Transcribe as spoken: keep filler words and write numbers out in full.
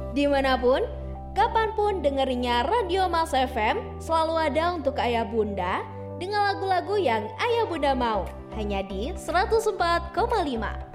Dimanapun, kapanpun dengerinya Radio Mas F M, selalu ada untuk ayah bunda dengan lagu-lagu yang ayah bunda mau. Hanya di seratus empat koma lima.